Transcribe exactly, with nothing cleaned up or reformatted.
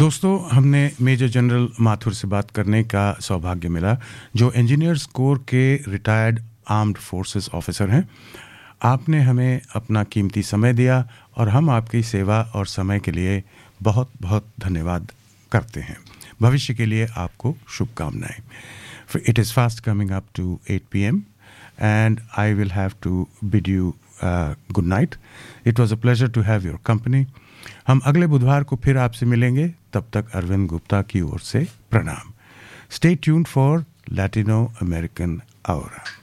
दोस्तों, हमने major general Mathur से बात करने का सौभाग्य मिला, जो इंजीनियर्स कोर के रिटायर्ड आर्म्ड फोर्सेस ऑफिसर हैं। आपने हमें अपना कीमती समय दिया और हम आपकी सेवा और समय के लिए बहुत बहुत धन्यवाद करते हैं। भविष्य के लिए आपको शुभकामनाएं। It is fast coming up to eight p m and I will have to bid you uh, good night. It was a pleasure to have your company. हम अगले बुधवार को फिर आपसे मिलेंगे। तब तक अरविंद गुप्ता की ओर से प्रणाम। Stay tuned for Latino American Aura.